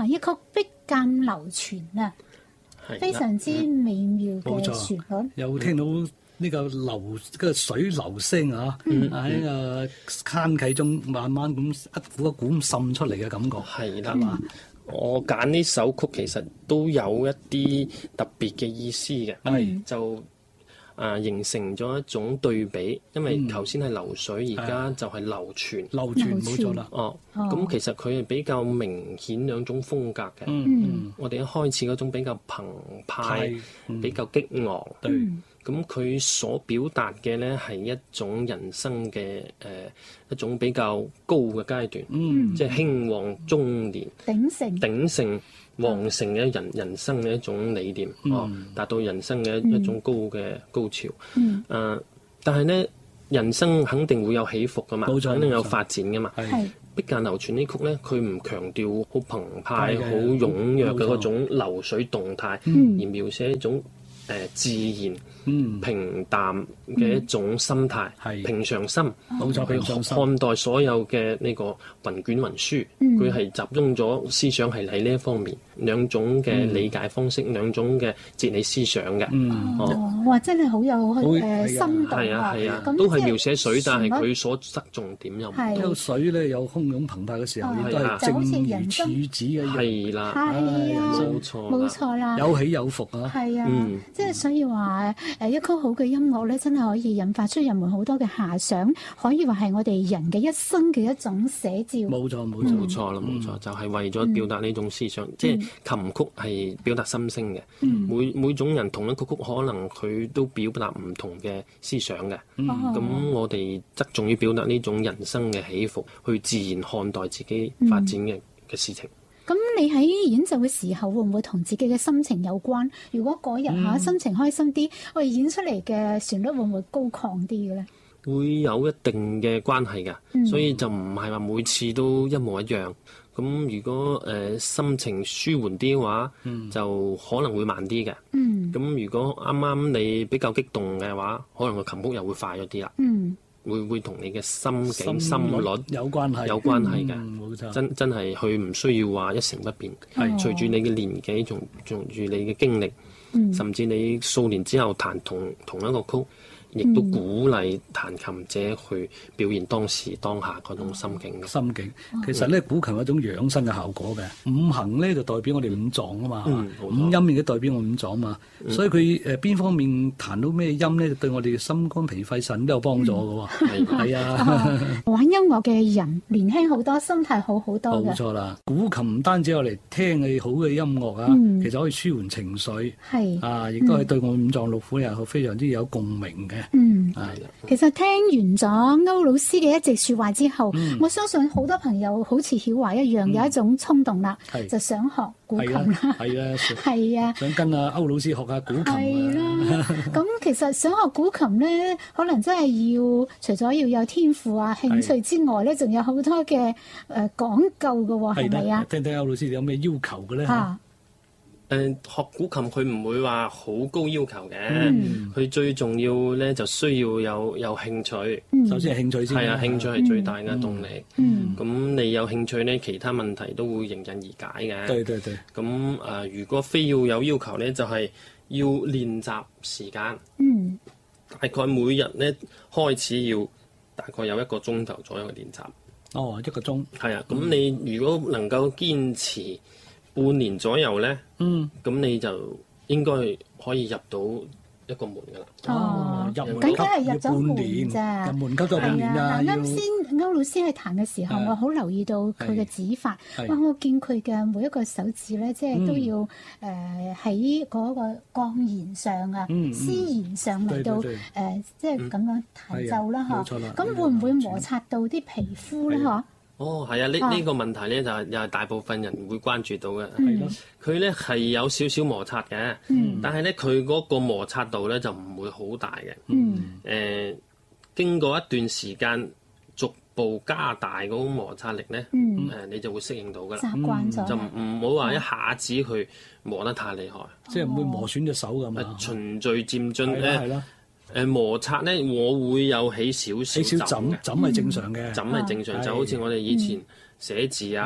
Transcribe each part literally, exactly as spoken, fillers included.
一曲碧間流泉啊，非常之美妙嘅旋律。 又聽到呢個流個水流聲啊，喺個坑溪中慢慢咁一股一股咁滲出嚟嘅感覺。 係啦嘛，我揀呢首曲其實都有一啲特別嘅意思嘅， 係就啊形成咗一種對比，因為頭先係流水，而家就係流泉。 流泉冇錯啦。 哦，咁其實佢係比較明顯兩種風格嘅。 嗯， 我哋一開始嗰種比較澎湃，比較激昂。 對。 咁佢所表達嘅咧係一種人生嘅誒、呃、一種比較高嘅階段， 嗯， 即係興旺中年、 鼎盛、 鼎盛、旺盛嘅人人生嘅一種理念， 嗯、 哦，達到人生嘅一,一種高嘅高潮。 嗯， 誒、呃，但係咧，人生肯定會有起伏噶嘛，肯定有發展噶嘛。 係。 碧間流泉呢曲咧，佢唔強調好澎湃、好踴躍嘅嗰種流水動態， 嗯、 而描寫一種誒、呃、自然。 嗯， 平淡嘅一種心態， 係、嗯、 平常心， 冇錯，平常心看待所有嘅呢個雲卷雲舒，佢係、嗯、集中咗思想係喺呢一方面，兩種嘅理解方式，嗯、兩種嘅哲理思想嘅。 嗯， 哦，哇，真係好有誒深度係啊係啊， 咁都係描寫水，但係佢所側重點又唔同。 有水咧，有洶湧澎湃嘅時候，亦都係正如處子嘅。 係啦， 係啊， 冇錯， 冇錯啦， 有起有伏啊。 係啊，即係所以話。誒一曲好嘅音樂咧，真係可以引發出人們好多嘅遐想，可以話係我哋人嘅一生嘅一種寫照。 冇錯冇錯冇錯啦，冇錯，嗯、就係為咗表達呢種思想，嗯、即係琴曲係表達心聲嘅。嗯、每每種人同一曲曲，可能佢都表達唔同嘅思想嘅。咁、嗯、我哋側重於表達呢種人生嘅起伏，去自然看待自己發展嘅嘅、嗯、事情。 咁你喺演奏嘅時候會唔會同自己嘅心情有關？如果嗰日嚇心情開心啲，我哋演出嚟嘅旋律會唔會高亢啲嘅咧？ 會有一定嘅關係㗎，嗯、所以就唔係話每次都一模一樣。咁如果誒、呃、心情舒緩啲嘅話，嗯、就可能會慢啲嘅。咁、嗯、如果啱啱你比較激動嘅話，可能個琴曲又會快咗啲啦。嗯會會同你嘅心境、心率有關係， 有關係嘅、 嗯，冇錯。 真真係佢唔需要話一成不變，係、哦、隨住你嘅年紀，從從住你嘅經歷，嗯、甚至你數年之後彈同同一個曲。亦都鼓勵彈琴者去表現當時當下嗰種心境。 心境其實咧，古琴有一種養生嘅效果嘅。五行咧就代表我哋五臟啊嘛，嗯、五音亦都代表我五臟啊嘛。嗯、所以佢誒邊方面彈到咩音咧，對我哋嘅心肝脾肺腎都有幫助嘅喎。係、嗯、啊， 玩音樂嘅人年輕好多，心態好好多嘅。 冇錯啦，古琴唔單止有嚟聽嘅好嘅音樂啊，嗯、其實可以舒緩情緒，係是啊，亦都係對我五臟六腑又非常之有共鳴嘅。 嗯，係啦。其實聽完咗歐老師嘅一席說話之後，嗯、我相信好多朋友好似曉華一樣，嗯、有一種衝動啦，是就想學古琴啦。 係啊， 係啊， 想跟阿歐老師學下古琴。 係啦，咁其實想學古琴咧，可能真係要除咗要有天賦啊、興趣之外咧，仲有好多嘅誒講究嘅喎，係咪啊？ 聽聽歐老師有咩要求嘅咧？ 啊誒、呃、學古琴佢唔會話好高要求嘅，佢、嗯、最重要咧就需要有有興趣。 嗯、首先係興趣先。係啊，興趣係最大嘅動力。咁、 嗯嗯、你有興趣咧，其他問題都會迎刃而解嘅。 對對對。 咁誒、呃，如果非要有要求咧，就係、是、要練習時間。 嗯。 大概每日咧開始要大概有一個鐘頭左右嘅練習。 哦，一個鐘。係啊，咁你如果能夠堅持半年左右咧，嗯，咁你就應該可以入到一個門噶啦。 哦，入門級係入咗門咋， 入門級就半年啦。 啱先歐老師喺彈嘅時候，我好留意到佢嘅指法。哇，我見佢嘅每一個手指咧，即係都要誒喺嗰個鋼弦上啊、絲弦上嚟到誒，即係咁樣彈奏啦，嗬。冇錯啦。咁會唔會摩擦到啲皮膚咧？嗬？ 哦，係啊！呢呢、啊、個問題咧就係又係大部分人會關注到嘅。係咯、嗯，佢咧係有少少摩擦嘅，嗯、但係咧佢嗰個摩擦度咧就唔會好大嘅。嗯，誒、呃，經過一段時間逐步加大嗰種摩擦力咧，誒、嗯呃，你就會適應到㗎啦。 習慣咗， 就唔好話一下子去磨得太厲害， 哦、即係唔會磨損隻手咁嘛。 循序漸進咧。誒摩擦咧，我會有起少少起少枕，枕係正常嘅， 枕係正常，就好似我哋以前寫字啊，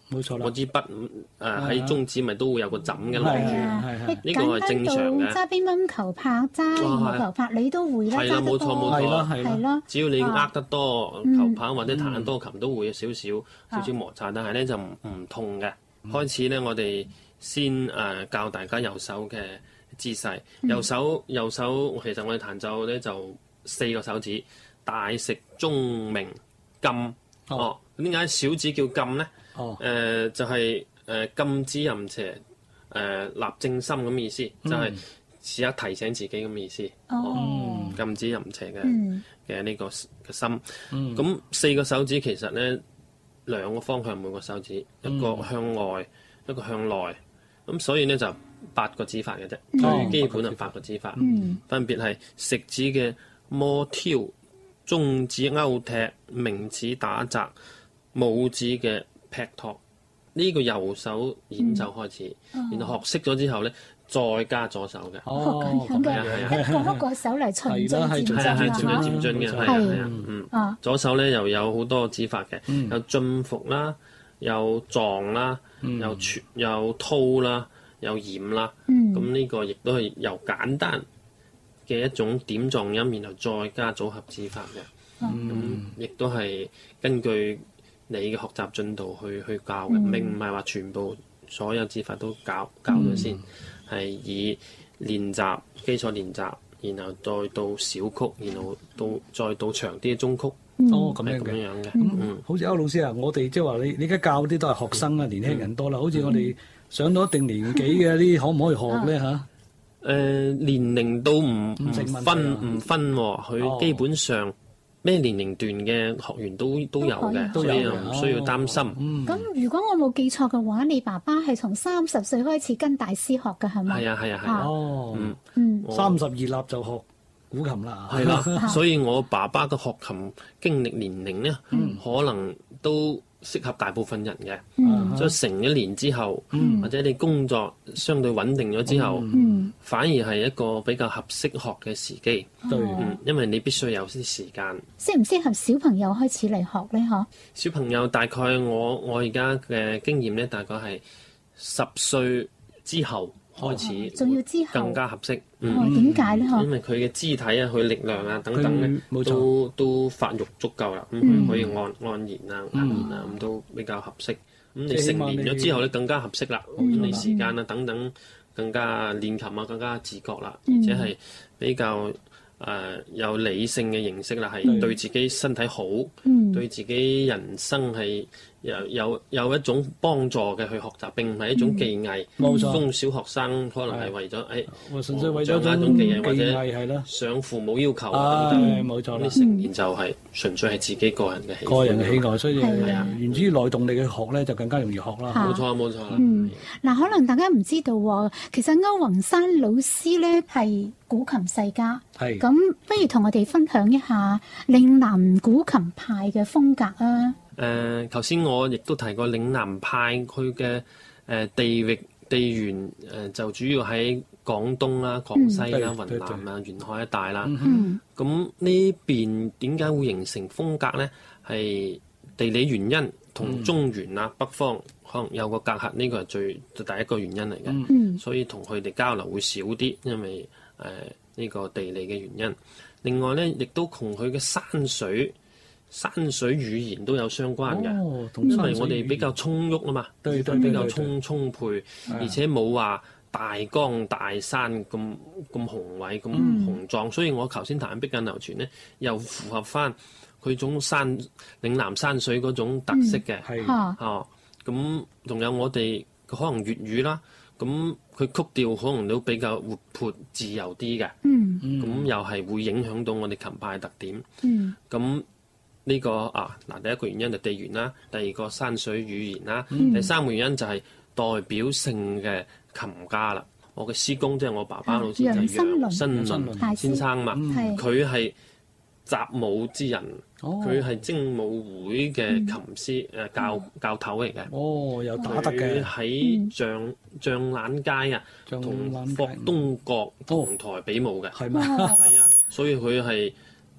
冇錯啦。 嗰支筆誒喺中指咪都會有個枕嘅落係啊， 呢個係正常嘅。 揸乒乓球拍、揸羽毛球拍，你都會啦， 係啦，冇錯冇錯， 係咯。 只要你握得多球拍或者彈得多琴，都會有少少少少摩擦，但係咧就唔唔痛嘅。開始咧，我哋先誒教大家右手嘅姿勢。右手右手其實我哋彈奏咧就四個手指，大食中明禁。哦，點解小指叫禁咧？哦，誒就係誒禁止淫邪，誒立正心咁嘅意思，就係試下提醒自己咁嘅意思。哦，禁止淫邪嘅嘅呢個嘅心。咁四個手指其實咧兩個方向，每個手指一個向外，一個向內。咁所以咧就八個指法嘅啫，最基本係八個指法，分別係食指嘅摩挑、中指勾踢、明指打擲、拇指嘅劈托。呢個右手演奏開始，然後學識咗之後咧，再加左手嘅。 哦，咁嘅，一個一個手嚟循序漸進啊， 係係循序漸進嘅，係係啊，嗯。左手咧又有好多指法嘅，有進伏啦，有撞啦，有撮有掏啦，有掩啦。咁呢個亦都係由簡單嘅一種點狀音，然後再加組合指法嘅。咁亦都係根據你嘅學習進度去去教嘅，並唔係話全部所有指法都教教咗先，係以練習基礎練習，然後再到小曲，然後到再到長啲嘅中曲。 哦，咁樣嘅， 咁樣嘅。 嗯，好似歐老師啊，我哋即係話你你而家教啲都係學生啊，年輕人多啦。好似我哋上到一定年紀嘅啲，可唔可以學咧嚇？ 誒，年齡都唔唔分唔分喎，佢基本上咩年齡段嘅學員都都有嘅，所以唔需要擔心。 咁如果我冇記錯嘅話，你爸爸係從三十歲開始跟大師學嘅係咪？ 係啊係啊係啊。 哦，嗯，三十而立就學古琴啦。 係啦，所以我爸爸嘅學琴經歷年齡咧，可能都適合大部分人嘅。所以成一年之後，或者你工作相對穩定咗之後，反而係一個比較合適學嘅時機。對，因為你必須有啲時間。 適唔適合小朋友開始嚟學咧？嗬？ 小朋友大概我我而家嘅經驗咧，大概係十歲之後開始， 仲要之後更加合適。 嗯，點解咧？嗬？ 因為佢嘅肢體啊、佢力量啊等等咧，都都發育足夠啦。咁佢可以按按弦啊、壓弦啊，咁都比較合適。咁你成年咗之後咧，更加合適啦。咁你時間啊等等更加練琴啊，更加自覺啦，而且係比較誒有理性嘅認識啦，係對自己身體好，對自己人生係有有有一種幫助嘅去學習，並唔係一種技藝。中小學生可能係為咗誒， 純粹為咗一種技藝或者上父母要求啊等等。 冇錯啦。 啲成年就係純粹係自己個人嘅喜個人嘅喜愛，所以源自於內動力嘅學咧，就更加容易學啦。 冇錯冇錯。 嗯，嗱，可能大家唔知道喎，其實歐宏山老師咧係古琴世家。係。咁不如同我哋分享一下嶺南古琴派嘅風格啊！ 誒，頭先、呃、我亦都提過嶺南派佢嘅誒地域地緣誒、呃，就主要喺廣東啦、廣西啦、雲南啊、沿海一帶啦。咁呢邊點解會形成風格咧？係地理原因同中原啊、嗯、北方可能有個隔閡，呢個係最第一個原因嚟嘅。嗯、所以同佢哋交流會少啲，因為誒呢、呃呢個地理嘅原因。另外咧，亦都同佢嘅山水。山水語言都有相關嘅，哦、因為我哋比較充裕啊嘛，對對比較充充沛，而且冇話大江大山咁咁宏偉咁雄壯，嗯、所以我頭先彈碧眼流傳咧，又符合翻佢種山嶺南山水嗰種特色嘅，哦、嗯，咁仲、啊、有我哋可能粵語啦，咁佢曲調可能都比較活潑自由啲嘅，咁、嗯、又係會影響到我哋琴派嘅特點，咁、嗯。呢、這個啊嗱，第一個原因就地緣啦，第二個山水語言啦，嗯、第三個原因就係代表性嘅琴家啦。我嘅師公即係我爸爸老師就係楊新倫先生嘛，佢係習武之人，佢係、哦、精武會嘅琴師誒、嗯、教教頭嚟嘅。哦，有打得嘅。佢喺象象欄街啊，同霍東閣同台比武嘅。係嘛？係啊，所以佢係。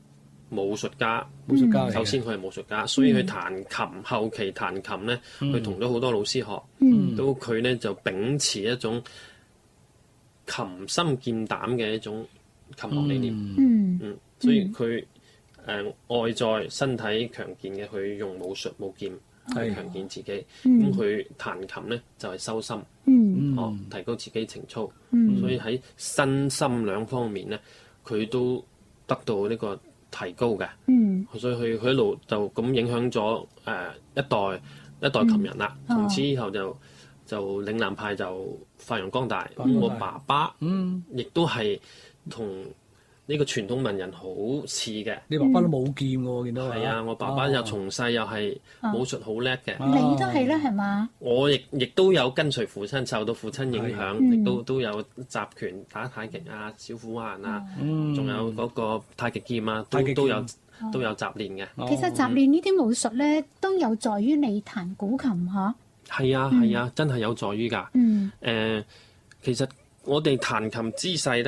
武術家， 武術家首先佢係武術家，所以佢彈琴、嗯、後期彈琴咧，佢同咗好多老師學， 嗯、 都佢咧就秉持一種琴心劍膽嘅一種琴學理念。嗯，嗯所以佢誒、呃、外在身體強健嘅，佢用武術武劍去強健自己。咁佢、嗯、彈琴咧就係、是、修心， 嗯、 哦提高自己情操。 嗯、 所以喺身心兩方面咧，佢都得到呢個提高嘅。嗯、所以佢佢一路就咁影響咗誒、呃、一代一代琴人啦。從、嗯、此以後就就嶺南派就發揚光大。咁、嗯、我爸爸亦都係同呢個傳統文人好似嘅。 你爸爸都冇劍喎，我見到。 係啊，我爸爸又從細又係武術好叻嘅。 你都係啦，係嘛？ 我亦亦都有跟隨父親，受到父親影響，亦都都有習拳、打太極啊、小虎環啊，仲有嗰個太極劍啊，都都有都有習練嘅。 其實習練呢啲武術咧，都有助於你彈古琴嚇。 係啊係啊，真係有助於㗎。誒，其實我哋彈琴姿勢咧。